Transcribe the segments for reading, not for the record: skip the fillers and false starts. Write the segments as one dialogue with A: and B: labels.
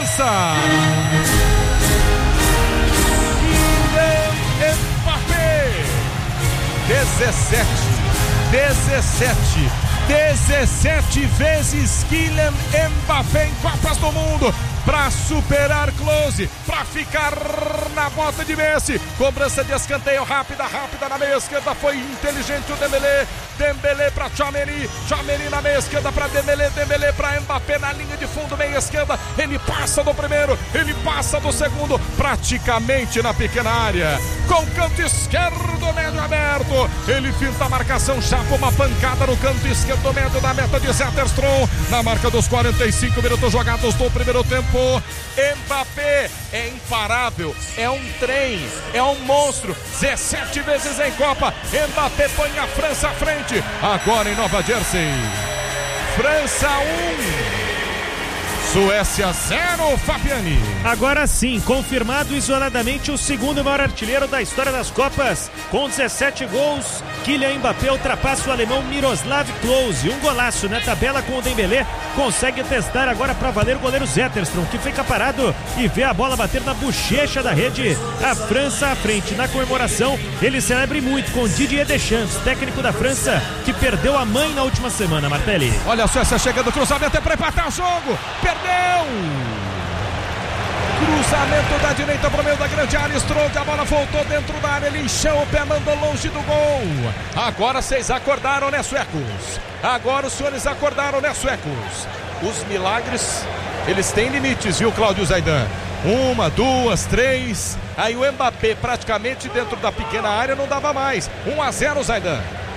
A: França. Kylian Mbappé. 17 vezes Kylian Mbappé em Copas do Mundo para superar Klose, para ficar na bota de Messi. Cobrança de escanteio rápida na meia esquerda, foi inteligente o Dembélé para Tchouaméni na meia esquerda para Dembélé para Mbappé na linha de fundo, meia esquerda, ele passa do primeiro, ele passa do segundo, praticamente na pequena área, com o canto esquerdo médio aberto, ele finta a marcação, chapa uma pancada no canto esquerdo médio da meta de Zetterstrom, na marca dos 45 minutos jogados do primeiro tempo. Mbappé é imparável, é um trem, é um monstro, 17 vezes em Copa. Mbappé põe a França à frente, agora em Nova Jersey. França 1, Suécia 0, Fabiani.
B: Agora sim, confirmado isoladamente o segundo maior artilheiro da história das Copas, com 17 gols. Kylian Mbappé ultrapassa o alemão Miroslav Klose. Um golaço na tabela com o Dembélé. Consegue testar agora para valer o goleiro Zetterstrom, que fica parado e vê a bola bater na bochecha da rede. A França à frente. Na comemoração, ele celebra muito com Didier Deschamps, técnico da França, que perdeu a mãe na última semana, Martelli.
A: Olha a Suécia chegando, cruzamento é para empatar o jogo. Perdeu! Cruzamento da direita para o meio da grande área, Strode, a bola voltou dentro da área, ele encheu o pé, mandou longe do gol. Agora vocês acordaram, né, suecos? Agora os senhores acordaram, né, suecos? Os milagres, eles têm limites, viu, Cláudio Zaidan? 1, 2, 3, aí o Mbappé praticamente dentro da pequena área não dava mais. 1-0, Zaidan.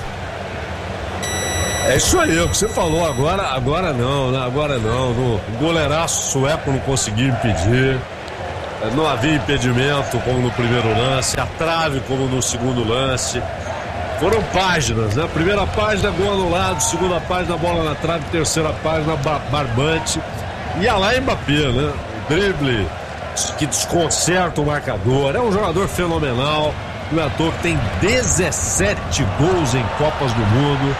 C: É isso aí, o que você falou agora não, né? Agora não. O goleiraço sueco não conseguiu impedir. Não havia impedimento como no primeiro lance, a trave como no segundo lance. Foram páginas, né? Primeira página, gol anulado, segunda página, bola na trave, terceira página, barbante. E lá Mbappé, né? O drible que desconcerta o marcador. É um jogador fenomenal. Não é à toa que tem 17 gols em Copas do Mundo.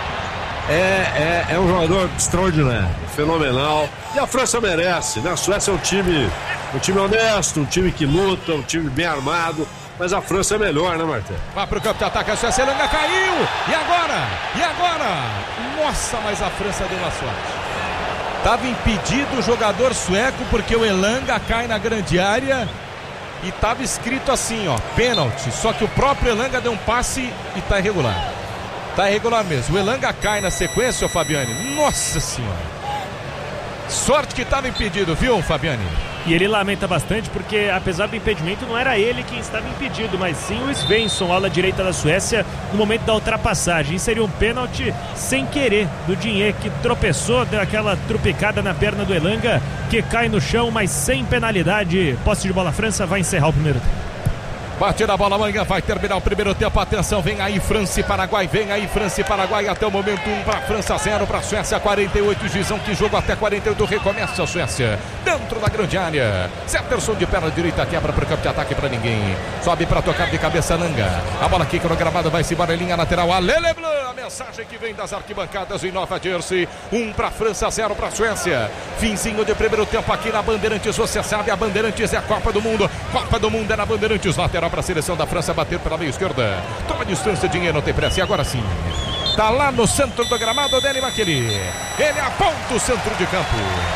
C: É um jogador extraordinário, fenomenal. E a França merece, né? A Suécia é um time honesto, um time que luta, um time bem armado. Mas a França é melhor, né, Martel?
A: Vai pro campo de ataque, a Suécia, Elanga caiu! E agora? Nossa, mas a França deu uma sorte. Tava impedido o jogador sueco porque o Elanga cai na grande área e tava escrito assim, ó, pênalti. Só que o próprio Elanga deu um passe e tá irregular. Tá irregular mesmo. O Elanga cai na sequência, ô Fabiani. Nossa senhora. Sorte que estava impedido, viu, Fabiani?
B: E ele lamenta bastante porque, apesar do impedimento, não era ele quem estava impedido, mas sim o Svensson, ala direita da Suécia, no momento da ultrapassagem. Seria um pênalti sem querer do Digne, que tropeçou, deu aquela trupicada na perna do Elanga, que cai no chão, mas sem penalidade. Posse de bola, França vai encerrar o primeiro tempo.
A: Bate na bola, Manga, vai terminar o primeiro tempo. Atenção, vem aí França e Paraguai. Até o momento 1 para França, 0 para Suécia, 48. Gizão, que jogo até 48. Recomeça a Suécia dentro da grande área. Zetterstrom de perna direita, quebra para o campo de ataque para ninguém. Sobe para tocar de cabeça, Langa. A bola quica no gramado, vai-se embora em linha lateral. A Lele Blanc, a mensagem que vem das arquibancadas em Nova Jersey. 1 para França, 0 para Suécia. Finzinho de primeiro tempo aqui na Bandeirantes. Você sabe, a Bandeirantes é a Copa do Mundo. Copa do Mundo é na Bandeirantes. Lateral para a seleção da França, bater pela meia esquerda. Toma distância, Dinheiro, não tem pressa. E agora sim, tá lá no centro do gramado, Dani Maqueli. Ele aponta o centro de campo.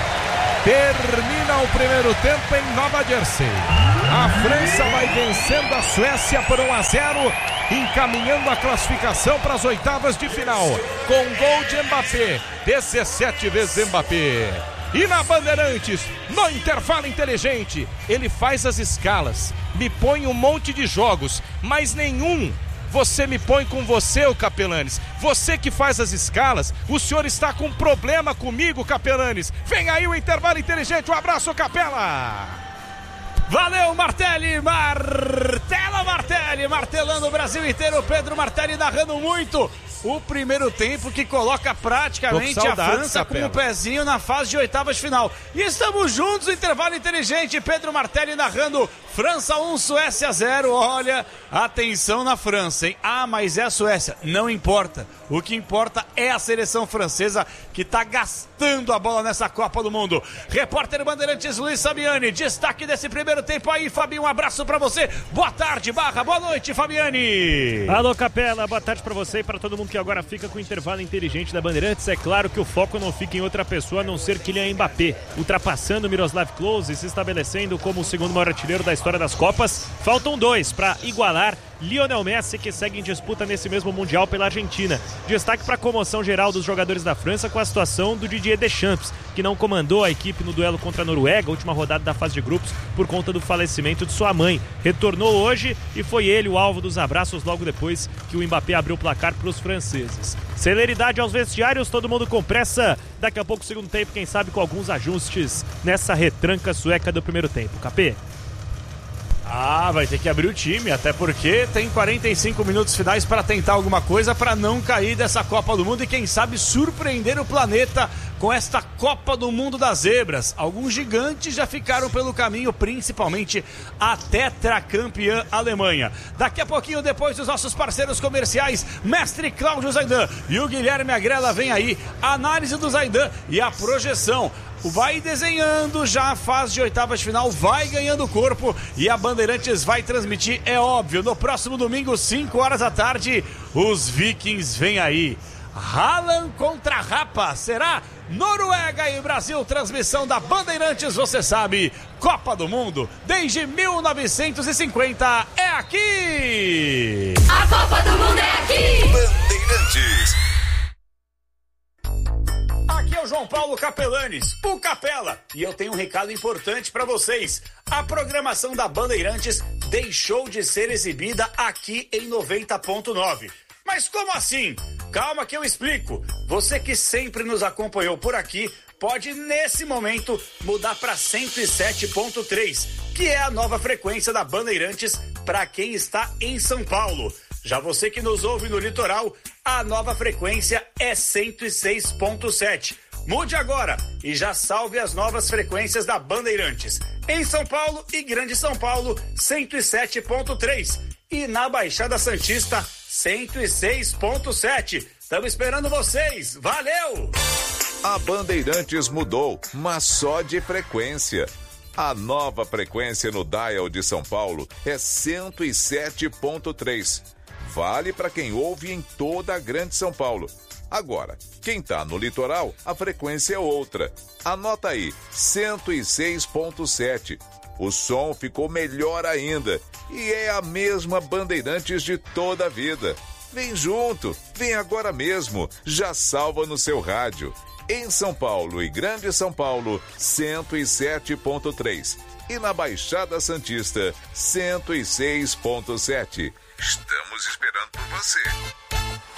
A: Termina o primeiro tempo em Nova Jersey. A França vai vencendo a Suécia por 1-0, encaminhando a classificação para as oitavas de final, com gol de Mbappé. 17 vezes Mbappé. E na Bandeirantes, no intervalo inteligente, ele faz as escalas, me põe um monte de jogos, mas nenhum você me põe com você, o Capelanes. Você que faz as escalas, o senhor está com problema comigo, Capelanes. Vem aí o intervalo inteligente, um abraço, Capela.
D: Valeu, Martelli, martelando o Brasil inteiro. Pedro Martelli narrando muito o primeiro tempo, que coloca praticamente a França com o pezinho na fase de oitavas final. E estamos juntos, intervalo inteligente, Pedro Martelli narrando França 1, Suécia 0. Olha, atenção na França, hein? Ah, mas é a Suécia. Não importa. O que importa é a seleção francesa que tá gastando a bola nessa Copa do Mundo. Repórter Bandeirantes Luiz Fabiani, destaque desse primeiro tempo aí, Fabinho, um abraço pra você. Boa tarde, boa noite, Fabiani.
B: Alô, Capela, boa tarde pra você e pra todo mundo que agora fica com o intervalo inteligente da Bandeirantes. É claro que o foco não fica em outra pessoa a não ser Kylian Mbappé, ultrapassando Miroslav Klose e se estabelecendo como o segundo maior artilheiro da história das Copas. Faltam 2 para igualar Lionel Messi, que segue em disputa nesse mesmo Mundial pela Argentina. Destaque para a comoção geral dos jogadores da França com a situação do Didier Deschamps, que não comandou a equipe no duelo contra a Noruega, última rodada da fase de grupos, por conta do falecimento de sua mãe. Retornou hoje e foi ele o alvo dos abraços logo depois que o Mbappé abriu o placar para os franceses. Celeridade aos vestiários, todo mundo com pressa. Daqui a pouco, segundo tempo, quem sabe com alguns ajustes nessa retranca sueca do primeiro tempo. Capê?
D: Ah, vai ter que abrir o time, até porque tem 45 minutos finais para tentar alguma coisa para não cair dessa Copa do Mundo e quem sabe surpreender o planeta com esta Copa do Mundo das Zebras. Alguns gigantes já ficaram pelo caminho, principalmente a tetracampeã Alemanha. Daqui a pouquinho, depois dos nossos parceiros comerciais, mestre Cláudio Zaidan e o Guilherme Agrela, vem aí a análise do Zaidan e a projeção. Vai desenhando já a fase de oitavas de final, vai ganhando corpo e a Bandeirantes vai transmitir, é óbvio, no próximo domingo, 5 horas da tarde, os Vikings vêm aí. Haaland contra Rapa, será? Noruega e Brasil, transmissão da Bandeirantes, você sabe, Copa do Mundo, desde 1950, é aqui!
E: A Copa do Mundo é aqui!
F: Bandeirantes.
D: Aqui é o João Paulo Capelanes, o Capela, e eu tenho um recado importante para vocês. A programação da Bandeirantes deixou de ser exibida aqui em 90.9. Mas como assim? Calma que eu explico. Você que sempre nos acompanhou por aqui, pode nesse momento mudar para 107.3, que é a nova frequência da Bandeirantes para quem está em São Paulo. Já você que nos ouve no litoral, a nova frequência é 106.7. Mude agora e já salve as novas frequências da Bandeirantes. Em São Paulo e Grande São Paulo, 107.3. E na Baixada Santista, 106.7. Estamos esperando vocês. Valeu!
F: A Bandeirantes mudou, mas só de frequência. A nova frequência no dial de São Paulo é 107.3. Vale para quem ouve em toda a Grande São Paulo. Agora, quem tá no litoral, a frequência é outra. Anota aí, 106.7. O som ficou melhor ainda e é a mesma Bandeirantes de toda a vida. Vem junto, vem agora mesmo, já salva no seu rádio. Em São Paulo e Grande São Paulo, 107.3. E na Baixada Santista, 106.7. Estamos esperando por você.